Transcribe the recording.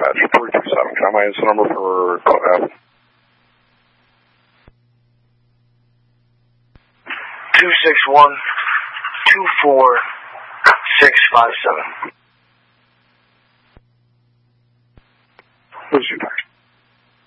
dispatch, 327. Can I have my incident number for F? 261-24657.